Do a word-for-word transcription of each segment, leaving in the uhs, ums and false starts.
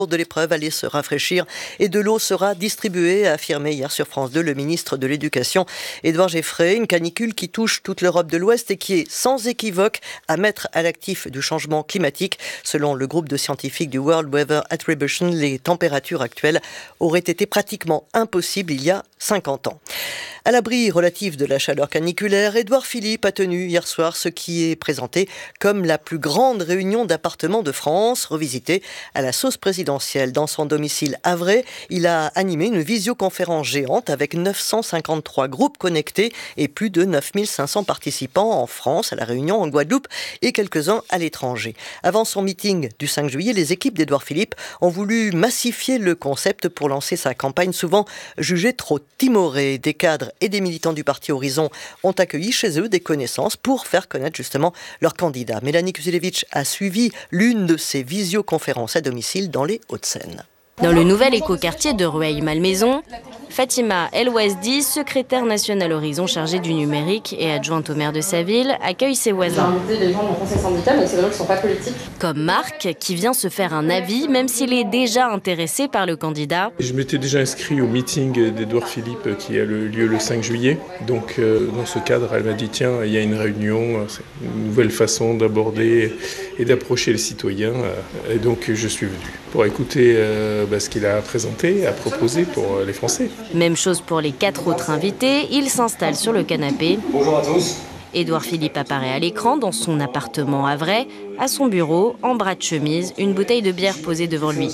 de l'épreuve allait se rafraîchir et de l'eau sera distribuée, a affirmé hier sur France deux le ministre de l'Éducation, Édouard Geoffrey. Une canicule qui touche toute l'Europe de l'Ouest et qui est sans équivoque à mettre à l'actif du changement climatique. Selon le groupe de scientifiques du World Weather Attribution, les températures actuelles auraient été pratiquement impossibles il y a cinquante ans. À l'abri relatif de la chaleur caniculaire, Édouard Philippe a tenu hier soir ce qui est présenté comme la plus grande réunion d'appartements de France, revisitée à la sauce présidentielle. Dans son domicile havrais, il a animé une visioconférence géante avec neuf cent cinquante-trois groupes connectés et plus de neuf mille cinq cents participants en France, à La Réunion, en Guadeloupe et quelques-uns à l'étranger. Avant son meeting du cinq juillet, les équipes d'Édouard Philippe ont voulu massifier le concept pour lancer sa campagne souvent jugée trop timorée. Des cadres et des militants du parti Horizon ont accueilli chez eux des connaissances pour faire connaître justement leurs candidats. Mélanie Kuzilevich a suivi l'une de ces visioconférences à domicile dans les Hauts-de-Seine. Dans le nouvel écoquartier de Rueil-Malmaison, Fatima El Ouazdi, secrétaire nationale Horizon chargée du numérique et adjointe au maire de sa ville, accueille ses voisins. J'ai invité les gens de mon conseil syndical, donc c'est des gens qui ne sont pas politiques. Comme Marc, qui vient se faire un avis, même s'il est déjà intéressé par le candidat. Je m'étais déjà inscrit au meeting d'Édouard Philippe qui a lieu le cinq juillet. Donc euh, dans ce cadre, elle m'a dit tiens, il y a une réunion, c'est une nouvelle façon d'aborder et d'approcher les citoyens. Et donc je suis venu pour écouter euh, bah, ce qu'il a présenté, à proposer pour les Français. Même chose pour les quatre autres invités, ils s'installent sur le canapé. Bonjour à tous. Édouard Philippe apparaît à l'écran dans son appartement havrais, à son bureau, en bras de chemise, une bouteille de bière posée devant lui.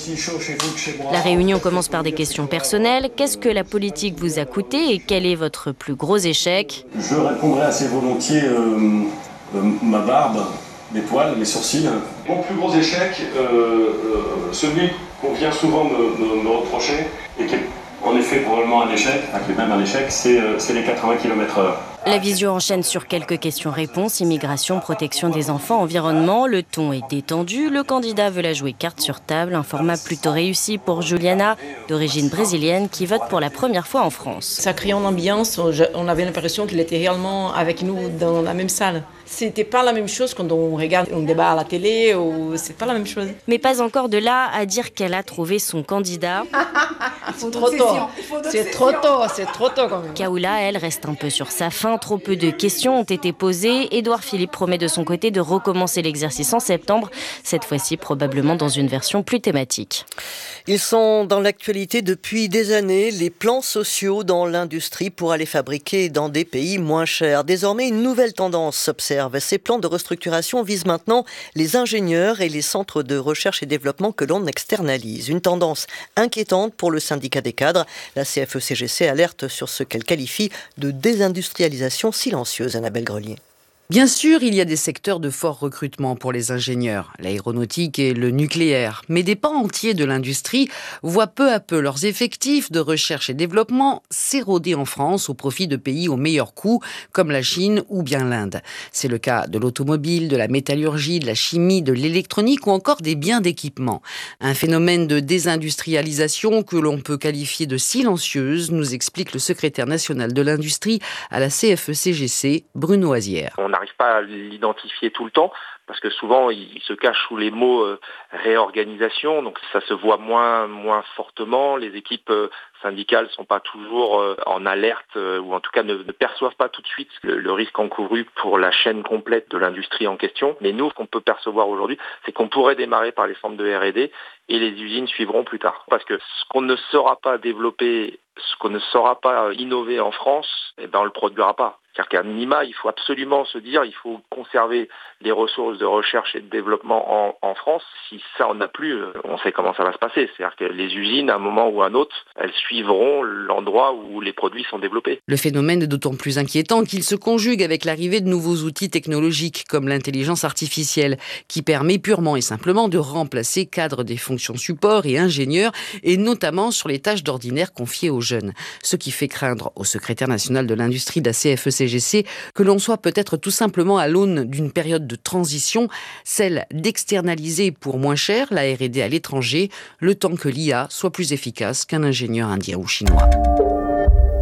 La réunion commence par des questions personnelles. Qu'est-ce que la politique vous a coûté et quel est votre plus gros échec ? Je répondrai assez volontiers euh, euh, ma barbe, mes poils, mes sourcils. Mon plus gros échec, euh, euh, celui qu'on vient souvent me, me, me reprocher et qui est en effet probablement un échec, enfin qui est même un échec, c'est, euh, c'est les quatre-vingts kilomètres heure. La visio enchaîne sur quelques questions-réponses, immigration, protection des enfants, environnement. Le ton est détendu, le candidat veut la jouer carte sur table, un format plutôt réussi pour Juliana, d'origine brésilienne, qui vote pour la première fois en France. Ça crée une ambiance, on avait l'impression qu'il était réellement avec nous dans la même salle. C'était pas la même chose quand on regarde un débat à la télé, ou c'est pas la même chose. Mais pas encore de là à dire qu'elle a trouvé son candidat. C'est trop tôt, c'est trop tôt, c'est trop tôt quand même. Kaoula, elle, reste un peu sur sa faim. Trop peu de questions ont été posées. Édouard Philippe promet de son côté de recommencer l'exercice en septembre, cette fois-ci probablement dans une version plus thématique. Ils sont dans l'actualité depuis des années, les plans sociaux dans l'industrie pour aller fabriquer dans des pays moins chers. Désormais, une nouvelle tendance s'observe. Ces plans de restructuration visent maintenant les ingénieurs et les centres de recherche et développement que l'on externalise. Une tendance inquiétante pour le syndicat des cadres. La C F E C G C alerte sur ce qu'elle qualifie de désindustrialisation silencieuse. Annabelle Grelier. Bien sûr, il y a des secteurs de fort recrutement pour les ingénieurs, l'aéronautique et le nucléaire. Mais des pans entiers de l'industrie voient peu à peu leurs effectifs de recherche et développement s'éroder en France au profit de pays au meilleur coût, comme la Chine ou bien l'Inde. C'est le cas de l'automobile, de la métallurgie, de la chimie, de l'électronique ou encore des biens d'équipement. Un phénomène de désindustrialisation que l'on peut qualifier de silencieuse, nous explique le secrétaire national de l'industrie à la C F E C G C, Bruno Azière. On n'arrive pas à l'identifier tout le temps parce que souvent il se cache sous les mots euh, réorganisation, donc ça se voit moins moins fortement. Les équipes euh, syndicales sont pas toujours euh, en alerte euh, ou en tout cas ne, ne perçoivent pas tout de suite le, le risque encouru pour la chaîne complète de l'industrie en question. Mais nous, ce qu'on peut percevoir aujourd'hui, c'est qu'on pourrait démarrer par les centres de R et D et les usines suivront plus tard. Parce que ce qu'on ne saura pas développer, ce qu'on ne saura pas innover en France, eh ben on le produira pas. C'est-à-dire qu'à minima, il faut absolument se dire, il faut conserver les ressources de recherche et de développement en, en France. Si ça, on n'a plus, on sait comment ça va se passer. C'est-à-dire que les usines, à un moment ou à un autre, elles suivront l'endroit où les produits sont développés. Le phénomène est d'autant plus inquiétant qu'il se conjugue avec l'arrivée de nouveaux outils technologiques, comme l'intelligence artificielle, qui permet purement et simplement de remplacer cadres des fonctions support et ingénieurs, et notamment sur les tâches d'ordinaire confiées aux jeunes. Ce qui fait craindre au secrétaire national de l'industrie de la C F E C G C que l'on soit peut-être tout simplement à l'aune d'une période de transition, celle d'externaliser pour moins cher la R et D à l'étranger, le temps que l'I A soit plus efficace qu'un ingénieur indien ou chinois.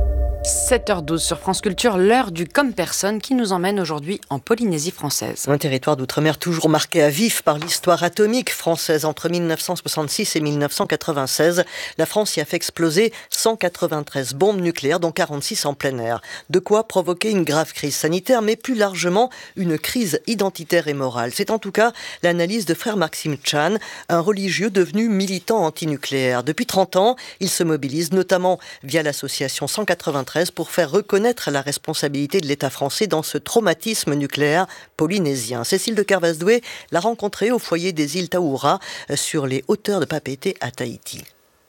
sept heures douze sur France Culture, l'heure du Comme Personne qui nous emmène aujourd'hui en Polynésie française. Un territoire d'outre-mer toujours marqué à vif par l'histoire atomique française. Entre mille neuf cent soixante-six et mille neuf cent quatre-vingt-seize, la France y a fait exploser cent quatre-vingt-treize bombes nucléaires, dont quarante-six en plein air. De quoi provoquer une grave crise sanitaire, mais plus largement une crise identitaire et morale. C'est en tout cas l'analyse de frère Maxime Chan, un religieux devenu militant antinucléaire. Depuis trente ans, il se mobilise notamment via l'association cent quatre-vingt-treize pour faire reconnaître la responsabilité de l'État français dans ce traumatisme nucléaire polynésien. Cécile de Kervasdoué l'a rencontré au foyer des îles Taoura, sur les hauteurs de Papeete à Tahiti.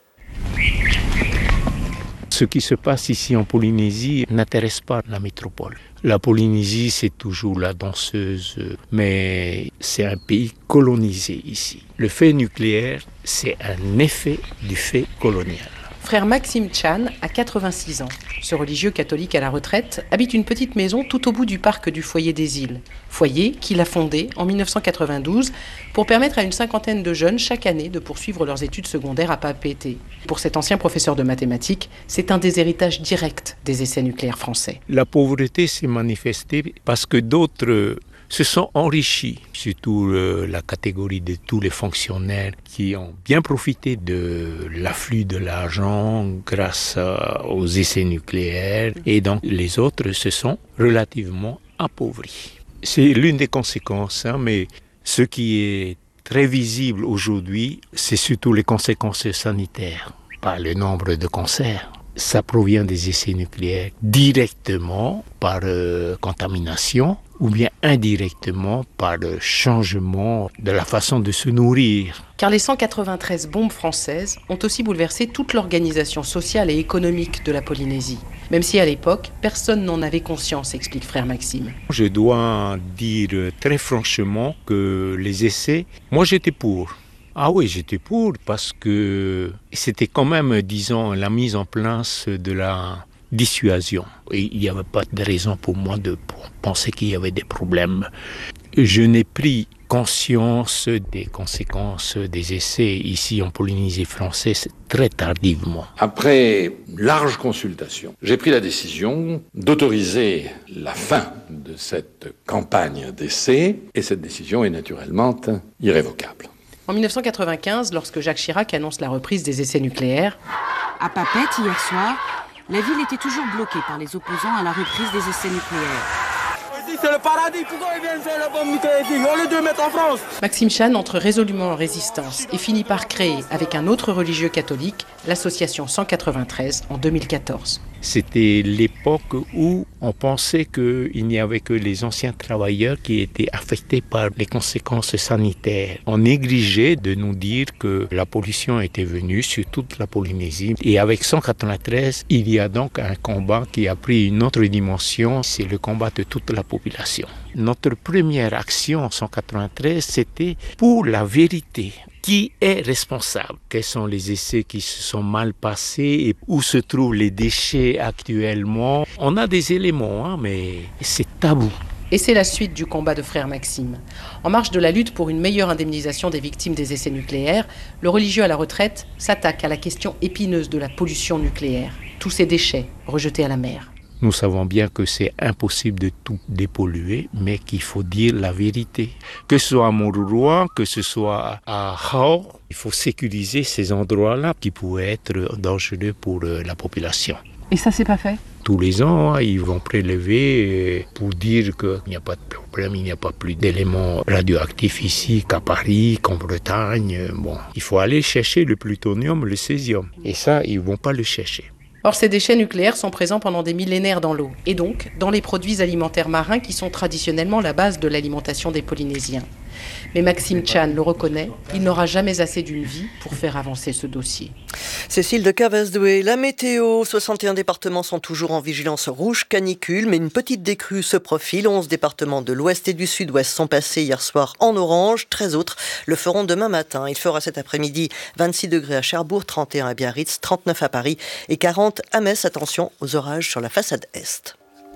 Ce qui se passe ici en Polynésie n'intéresse pas la métropole. La Polynésie, c'est toujours la danseuse, mais c'est un pays colonisé ici. Le fait nucléaire, c'est un effet du fait colonial. Frère Maxime Chan a quatre-vingt-six ans. Ce religieux catholique à la retraite habite une petite maison tout au bout du parc du foyer des îles. Foyer qu'il a fondé en mille neuf cent quatre-vingt-douze pour permettre à une cinquantaine de jeunes chaque année de poursuivre leurs études secondaires à Papeete. Pour cet ancien professeur de mathématiques, c'est un des héritages directs des essais nucléaires français. La pauvreté s'est manifestée parce que d'autres se sont enrichis, surtout euh, la catégorie de tous les fonctionnaires qui ont bien profité de l'afflux de l'argent grâce à, aux essais nucléaires, et donc les autres se sont relativement appauvris. C'est l'une des conséquences, hein, mais ce qui est très visible aujourd'hui, c'est surtout les conséquences sanitaires, pas le nombre de cancers. Ça provient des essais nucléaires directement par euh, contamination ou bien indirectement par le changement de la façon de se nourrir. Car les cent quatre-vingt-treize bombes françaises ont aussi bouleversé toute l'organisation sociale et économique de la Polynésie. Même si à l'époque, personne n'en avait conscience, explique frère Maxime. Je dois dire très franchement que les essais, moi j'étais pour. Ah oui, j'étais pour parce que c'était quand même, disons, la mise en place de la dissuasion. Et il n'y avait pas de raison pour moi de penser qu'il y avait des problèmes. Je n'ai pris conscience des conséquences des essais ici en Polynésie française très tardivement. Après large consultation, j'ai pris la décision d'autoriser la fin de cette campagne d'essais et cette décision est naturellement irrévocable. En mille neuf cent quatre-vingt-quinze, lorsque Jacques Chirac annonce la reprise des essais nucléaires, à Papeete, hier soir, la ville était toujours bloquée par les opposants à la reprise des essais nucléaires. C'est le paradis, pourquoi ils viennent faire la bombe nucléaire ici au lieu de mettre en France? Maxime Chan entre résolument en résistance et finit par créer, avec un autre religieux catholique, l'association cent quatre-vingt-treize en deux mille quatorze. C'était l'époque où on pensait qu'il n'y avait que les anciens travailleurs qui étaient affectés par les conséquences sanitaires. On négligeait de nous dire que la pollution était venue sur toute la Polynésie. Et avec cent quatre-vingt-treize, il y a donc un combat qui a pris une autre dimension, c'est le combat de toute la population. Notre première action en cent quatre-vingt-treize, c'était pour la vérité. Qui est responsable? Quels sont les essais qui se sont mal passés et où se trouvent les déchets actuellement? On a des éléments, hein, mais c'est tabou. Et c'est la suite du combat de frère Maxime. En marge de la lutte pour une meilleure indemnisation des victimes des essais nucléaires, le religieux à la retraite s'attaque à la question épineuse de la pollution nucléaire. Tous ces déchets rejetés à la mer. Nous savons bien que c'est impossible de tout dépolluer, mais qu'il faut dire la vérité. Que ce soit à Moruroa, que ce soit à Hao, il faut sécuriser ces endroits-là qui pourraient être dangereux pour la population. Et ça, c'est pas fait? Tous les ans, hein, ils vont prélever pour dire qu'il n'y a pas de problème, il n'y a pas plus d'éléments radioactifs ici qu'à Paris, qu'en Bretagne. Bon, il faut aller chercher le plutonium, le césium. Et ça, ils ne vont pas le chercher. Or, ces déchets nucléaires sont présents pendant des millénaires dans l'eau, et donc dans les produits alimentaires marins qui sont traditionnellement la base de l'alimentation des Polynésiens. Mais Maxime Chan le reconnaît, il n'aura jamais assez d'une vie pour faire avancer ce dossier. Cécile de Kervasdoué, la météo, soixante et un départements sont toujours en vigilance rouge canicule, mais une petite décrue se profile. onze départements de l'ouest et du sud-ouest sont passés hier soir en orange, treize autres le feront demain matin. Il fera cet après-midi vingt-six degrés à Cherbourg, trente et un à Biarritz, trente-neuf à Paris et quarante à Metz. Attention aux orages sur la façade est.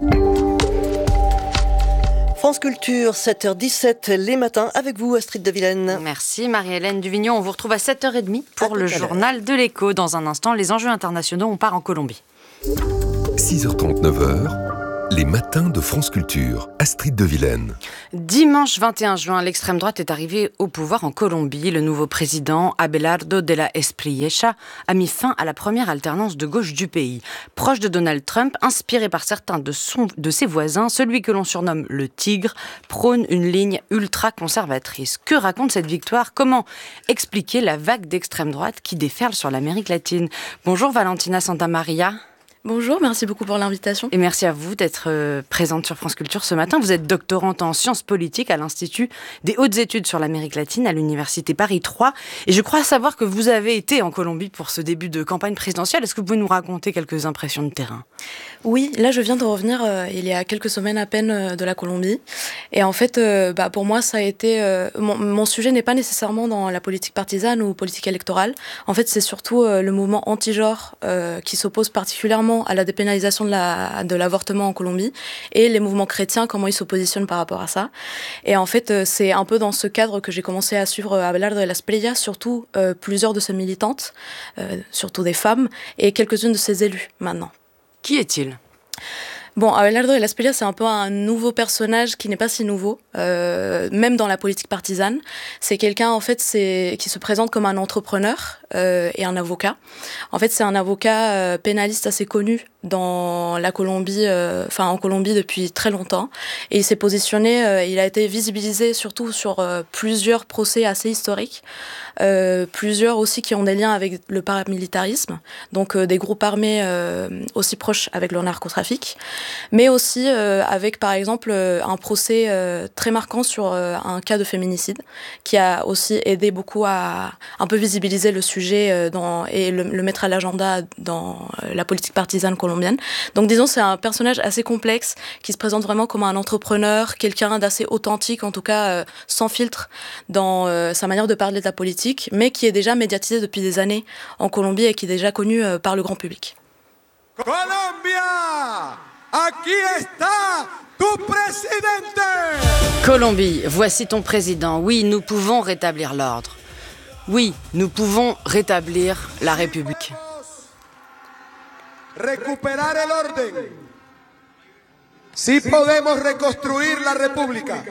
France Culture, sept heures dix-sept les matins, avec vous Astrid de Vilaine. Merci Marie-Hélène Duvignon, on vous retrouve à sept heures trente pour le journal de l'écho. Dans un instant, les enjeux internationaux, on part en Colombie. six heures trente, neuf heures, les matins de France Culture. Astrid de Vilaine. Dimanche vingt et un juin, l'extrême droite est arrivée au pouvoir en Colombie. Le nouveau président, Abelardo de la Espriella, a mis fin à la première alternance de gauche du pays. Proche de Donald Trump, inspiré par certains de, son, de ses voisins, celui que l'on surnomme le Tigre prône une ligne ultra-conservatrice. Que raconte cette victoire ? Comment expliquer la vague d'extrême droite qui déferle sur l'Amérique latine ? Bonjour Valentina Santamaria. Bonjour, merci beaucoup pour l'invitation. Et merci à vous d'être euh, présente sur France Culture ce matin. Vous êtes doctorante en sciences politiques à l'Institut des hautes études sur l'Amérique latine à l'Université Paris trois. Et je crois savoir que vous avez été en Colombie pour ce début de campagne présidentielle. Est-ce que vous pouvez nous raconter quelques impressions de terrain ? Oui, là je viens de revenir euh, il y a quelques semaines à peine euh, de la Colombie. Et en fait, euh, bah, pour moi, ça a été... Euh, mon, mon sujet n'est pas nécessairement dans la politique partisane ou politique électorale. En fait, c'est surtout euh, le mouvement anti-genre euh, qui s'oppose particulièrement à la dépénalisation de, la, de l'avortement en Colombie et les mouvements chrétiens, comment ils se positionnent par rapport à ça. Et en fait, c'est un peu dans ce cadre que j'ai commencé à suivre Abelardo de la Espriella, surtout euh, plusieurs de ses militantes, euh, surtout des femmes, et quelques-unes de ses élus maintenant. Qui est-il ? Bon, Abelardo de la Espriella, c'est un peu un nouveau personnage qui n'est pas si nouveau, euh, même dans la politique partisane. C'est quelqu'un, en fait, c'est, qui se présente comme un entrepreneur euh, et un avocat. En fait, c'est un avocat euh, pénaliste assez connu dans la Colombie, euh, enfin en Colombie depuis très longtemps. Et il s'est positionné, euh, il a été visibilisé surtout sur euh, plusieurs procès assez historiques, euh, plusieurs aussi qui ont des liens avec le paramilitarisme, donc euh, des groupes armés euh, aussi proches avec le narcotrafic, mais aussi euh, avec par exemple euh, un procès euh, très marquant sur euh, un cas de féminicide qui a aussi aidé beaucoup à un peu visibiliser le sujet euh, dans, et le, le mettre à l'agenda dans euh, la politique partisane colombienne. Donc disons, c'est un personnage assez complexe qui se présente vraiment comme un entrepreneur, quelqu'un d'assez authentique, en tout cas euh, sans filtre dans euh, sa manière de parler de la politique, mais qui est déjà médiatisé depuis des années en Colombie et qui est déjà connu euh, par le grand public. Colombia, aquí está tu presidente. Colombie, voici ton président. Oui, nous pouvons rétablir l'ordre. Oui, nous pouvons rétablir la République. Recuperar el orden. Si podemos reconstruir la República.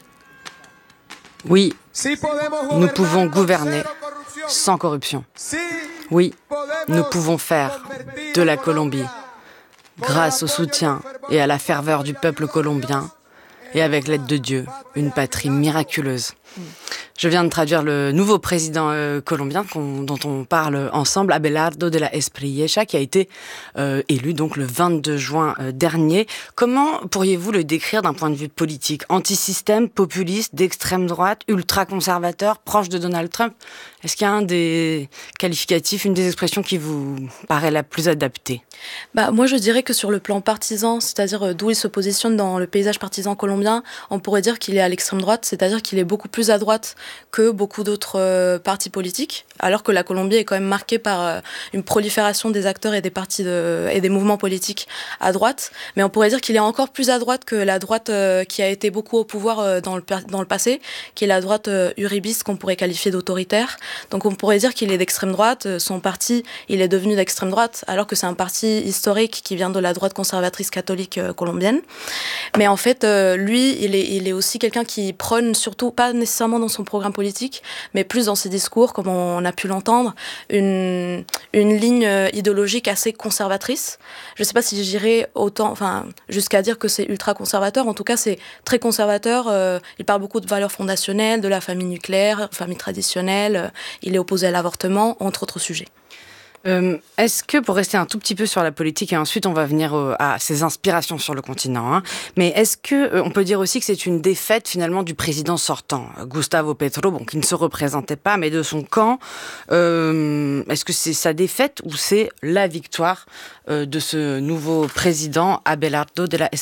Oui, nous pouvons gouverner sans corruption. Oui, nous pouvons faire de la Colombie, grâce au soutien et à la ferveur du peuple colombien, et avec l'aide de Dieu, une patrie miraculeuse. Je viens de traduire le nouveau président euh, colombien qu'on, dont on parle ensemble, Abelardo de la Espriella, qui a été euh, élu donc le vingt-deux juin euh, dernier. Comment pourriez-vous le décrire d'un point de vue politique ? Antisystème, populiste, d'extrême droite, ultra-conservateur, proche de Donald Trump ? Est-ce qu'il y a un des qualificatifs, une des expressions qui vous paraît la plus adaptée ? Bah, moi, je dirais que sur le plan partisan, c'est-à-dire d'où il se positionne dans le paysage partisan colombien, on pourrait dire qu'il est à l'extrême droite, c'est-à-dire qu'il est beaucoup plus à droite que beaucoup d'autres euh, partis politiques, alors que la Colombie est quand même marquée par euh, une prolifération des acteurs et des partis de, et des mouvements politiques à droite. Mais on pourrait dire qu'il est encore plus à droite que la droite euh, qui a été beaucoup au pouvoir euh, dans, le, dans le passé, qui est la droite euh, uribiste qu'on pourrait qualifier d'autoritaire. Donc on pourrait dire qu'il est d'extrême droite. Son parti, il est devenu d'extrême droite, alors que c'est un parti historique qui vient de la droite conservatrice catholique euh, colombienne. Mais en fait, euh, lui, il est, il est aussi quelqu'un qui prône surtout, pas nécessairement dans son programme politique, mais plus dans ses discours, comme on a pu l'entendre, une, une ligne idéologique assez conservatrice. Je ne sais pas si j'irais autant, enfin, jusqu'à dire que c'est ultra conservateur. En tout cas, c'est très conservateur. Euh, il parle beaucoup de valeurs fondationnelles, de la famille nucléaire, famille traditionnelle. Il est opposé à l'avortement, entre autres sujets. Euh, est-ce que, pour rester un tout petit peu sur la politique, et ensuite on va venir euh, à ses inspirations sur le continent, hein, mais est-ce que euh, on peut dire aussi que c'est une défaite finalement du président sortant, Gustavo Petro, bon, qui ne se représentait pas, mais de son camp, euh, est-ce que c'est sa défaite ou c'est la victoire euh, de ce nouveau président, Abelardo de la Espriella ?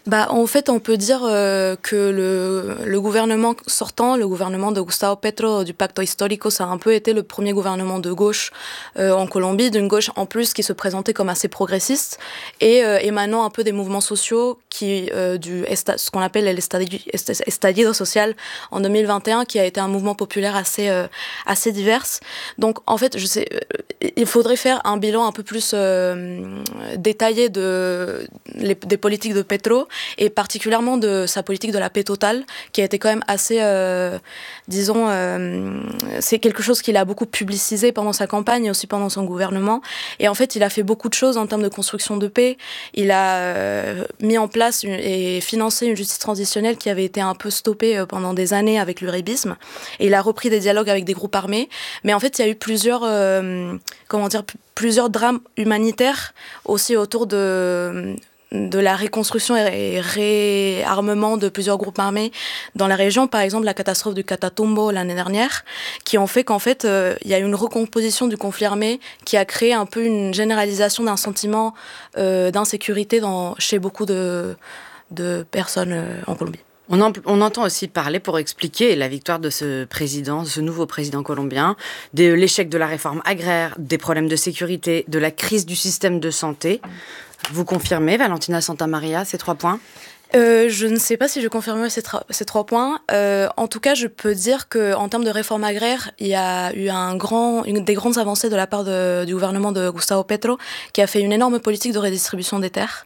Bah, en fait, on peut dire euh, que le, le gouvernement sortant, le gouvernement de Gustavo Petro du Pacto Histórico, ça a un peu été le premier gouvernement de gauche euh, en Colombie, d'une gauche en plus qui se présentait comme assez progressiste et euh, émanant un peu des mouvements sociaux qui, euh, du esta, ce qu'on appelle l'estallido social en deux mille vingt et un, qui a été un mouvement populaire assez, euh, assez divers. Donc, en fait, je sais, il faudrait faire un bilan un peu plus euh, détaillé de, les, des politiques de Petro, et particulièrement de sa politique de la paix totale, qui a été quand même assez, euh, disons, euh, c'est quelque chose qu'il a beaucoup publicisé pendant sa campagne et aussi pendant son gouvernement. Et en fait, il a fait beaucoup de choses en termes de construction de paix. Il a euh, mis en place une, et financé une justice transitionnelle qui avait été un peu stoppée euh, pendant des années avec l'uribisme. Et il a repris des dialogues avec des groupes armés. Mais en fait, il y a eu plusieurs, euh, comment dire, plusieurs drames humanitaires aussi autour de... de la reconstruction et réarmement de plusieurs groupes armés dans la région, par exemple la catastrophe du Catatumbo l'année dernière, qui ont fait qu'en fait, euh, il y a eu une recomposition du conflit armé qui a créé un peu une généralisation d'un sentiment euh, d'insécurité dans, chez beaucoup de, de personnes euh, en Colombie. On, en, on entend aussi parler, pour expliquer la victoire de ce président, de ce nouveau président colombien, de l'échec de la réforme agraire, des problèmes de sécurité, de la crise du système de santé. Vous confirmez, Valentina Santamaria, ces trois points ? Euh, je ne sais pas si je confirme ces, tra- ces trois points. Euh, en tout cas, je peux dire qu'en termes de réforme agraire, il y a eu un grand, une, des grandes avancées de la part de, du gouvernement de Gustavo Petro, qui a fait une énorme politique de redistribution des terres.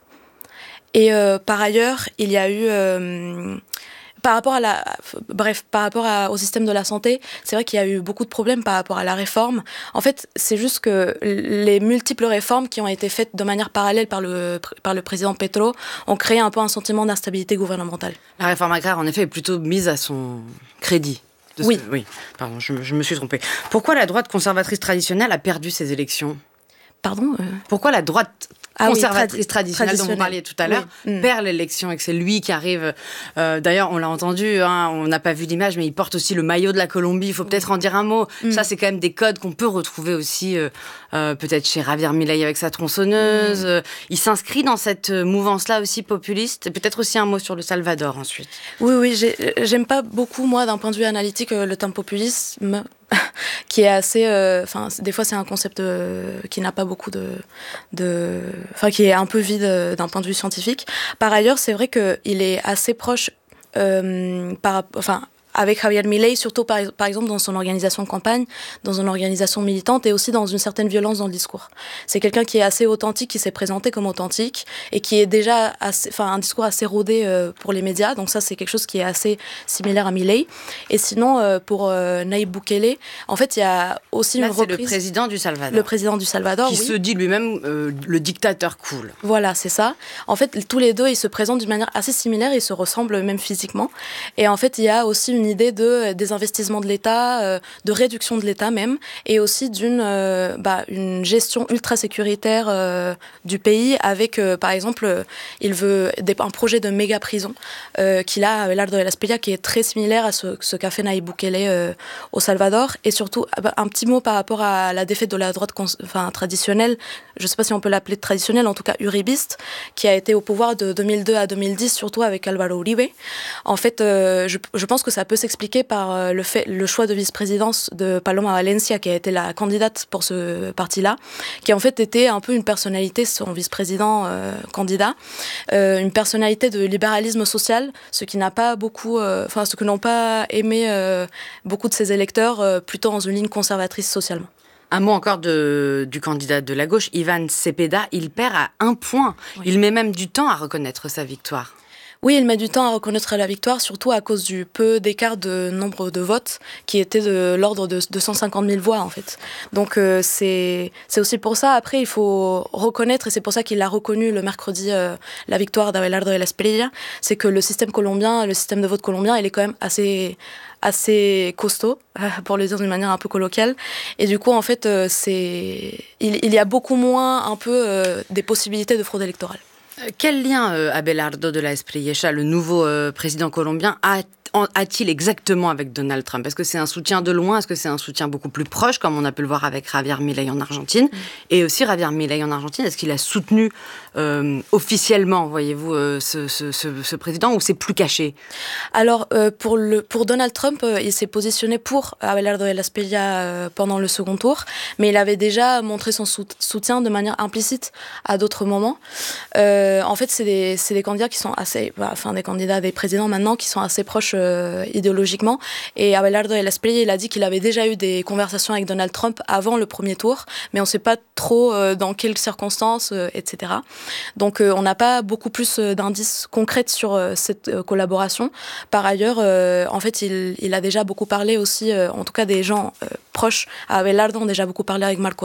Et euh, par ailleurs, il y a eu... Euh, Par rapport à la, bref, par rapport à, au système de la santé, c'est vrai qu'il y a eu beaucoup de problèmes par rapport à la réforme. En fait, c'est juste que les multiples réformes qui ont été faites de manière parallèle par le, par le président Petro ont créé un peu un sentiment d'instabilité gouvernementale. La réforme agraire, en effet, est plutôt mise à son crédit. Oui. Ce... Oui, pardon, je, je me suis trompée. Pourquoi la droite conservatrice traditionnelle a perdu ses élections ? Pardon euh... Pourquoi la droite Ah conservatrice oui, tradi- traditionnelle, traditionnelle dont vous parliez tout à l'heure, oui. perd l'élection et que c'est lui qui arrive. Euh, d'ailleurs, on l'a entendu, hein, on n'a pas vu l'image, mais il porte aussi le maillot de la Colombie. Il faut peut-être en dire un mot. Mm. Ça, c'est quand même des codes qu'on peut retrouver aussi, euh, euh, peut-être chez Javier Milei avec sa tronçonneuse. Mm. Euh, il s'inscrit dans cette mouvance-là aussi populiste. Et peut-être aussi un mot sur le Salvador ensuite. Oui, oui, j'ai, j'aime pas beaucoup, moi, d'un point de vue analytique, le terme populisme. qui est assez, enfin, euh, des fois c'est un concept euh, qui n'a pas beaucoup de, de, enfin, qui est un peu vide euh, d'un point de vue scientifique. Par ailleurs, c'est vrai que il est assez proche, euh, par, enfin. avec Javier Milei, surtout par, par exemple dans son organisation de campagne, dans une organisation militante et aussi dans une certaine violence dans le discours. C'est quelqu'un qui est assez authentique, qui s'est présenté comme authentique et qui est déjà assez, enfin, un discours assez rodé euh, pour les médias. Donc ça, c'est quelque chose qui est assez similaire à Milei. Et sinon, euh, pour euh, Nayib Bukele, en fait, il y a aussi Là, une reprise... c'est le président du Salvador. Le président du Salvador, Qui oui. se dit lui-même euh, le dictateur cool. Voilà, c'est ça. En fait, tous les deux, ils se présentent d'une manière assez similaire, ils se ressemblent même physiquement. Et en fait, il y a aussi une idée de désinvestissement de l'État, euh, de réduction de l'État même, et aussi d'une euh, bah, une gestion ultra sécuritaire euh, du pays avec, euh, par exemple, euh, il veut des, un projet de méga prison euh, qu'il a à Abelardo de la Espriella qui est très similaire à ce, ce qu'a fait Nayib Bukele euh, au Salvador. Et surtout, un petit mot par rapport à la défaite de la droite cons- enfin, traditionnelle, je ne sais pas si on peut l'appeler traditionnelle, en tout cas uribiste, qui a été au pouvoir de deux mille deux à deux mille dix, surtout avec Álvaro Uribe. En fait, euh, je, je pense que ça peut s'expliquer par le, fait, le choix de vice-présidence de Paloma Valencia, qui a été la candidate pour ce parti-là, qui en fait était un peu une personnalité, son vice-président euh, candidat, euh, une personnalité de libéralisme social, ce qui n'a pas beaucoup, enfin euh, ce que n'ont pas aimé euh, beaucoup de ses électeurs, euh, plutôt dans une ligne conservatrice socialement. Un mot encore de, du candidat de la gauche, Ivan Cepeda, il perd à un point. Oui. Il met même du temps à reconnaître sa victoire. Oui, il met du temps à reconnaître la victoire, surtout à cause du peu d'écart de nombre de votes, qui était de l'ordre de deux cent cinquante mille voix, en fait. Donc, euh, c'est, c'est aussi pour ça. Après, il faut reconnaître, et c'est pour ça qu'il a reconnu le mercredi euh, la victoire d'Abelardo de la Espriella, c'est que le système colombien, le système de vote colombien, il est quand même assez... assez costaud, pour le dire d'une manière un peu colloquiale. Et du coup, en fait, euh, c'est... Il, il y a beaucoup moins un peu euh, des possibilités de fraude électorale. Quel lien euh, Abelardo de la Espriella, le nouveau euh, président colombien, a a-t-il exactement avec Donald Trump? Est-ce que c'est un soutien de loin? Est-ce que c'est un soutien beaucoup plus proche, comme on a pu le voir avec Javier Milei en Argentine? Mmh. Et aussi, Javier Milei en Argentine, est-ce qu'il a soutenu euh, officiellement, voyez-vous, euh, ce, ce, ce, ce président, ou c'est plus caché? Alors, euh, pour, le, pour Donald Trump, euh, il s'est positionné pour Abelardo de la Espriella euh, pendant le second tour, mais il avait déjà montré son soutien de manière implicite à d'autres moments. Euh, en fait, c'est des, c'est des candidats qui sont assez... Bah, enfin, des candidats, des présidents maintenant, qui sont assez proches euh, idéologiquement, et Abelardo de la Espriella, il a dit qu'il avait déjà eu des conversations avec Donald Trump avant le premier tour, mais on ne sait pas trop euh, dans quelles circonstances, euh, et cetera. Donc euh, on n'a pas beaucoup plus euh, d'indices concrets sur euh, cette euh, collaboration. Par ailleurs, euh, en fait, il, il a déjà beaucoup parlé aussi, euh, en tout cas des gens euh, proches à Abelardo ont déjà beaucoup parlé avec Marco